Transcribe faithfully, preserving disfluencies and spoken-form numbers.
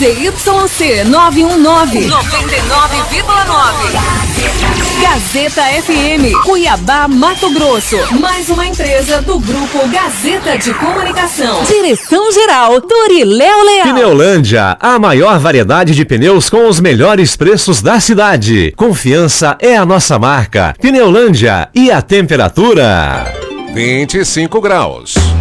Z Y C nove um nove, noventa e nove vírgula nove. Gazeta F M, Cuiabá, Mato Grosso. Mais uma empresa do Grupo Gazeta de Comunicação. Direção-geral, Doriléu Leal. Pneulândia, a maior variedade de pneus com os melhores preços da cidade. Confiança é a nossa marca. Pneulândia, e a temperatura? vinte e cinco graus.